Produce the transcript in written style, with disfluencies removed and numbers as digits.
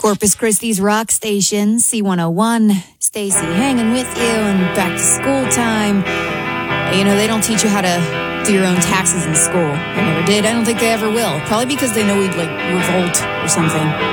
Corpus Christi's rock station, C101. Stacy hanging with you and back to school time. You know, they don't teach you how to do your own taxes in school. They never did. I don't think they ever will. Probably because they know we'd, revolt or something.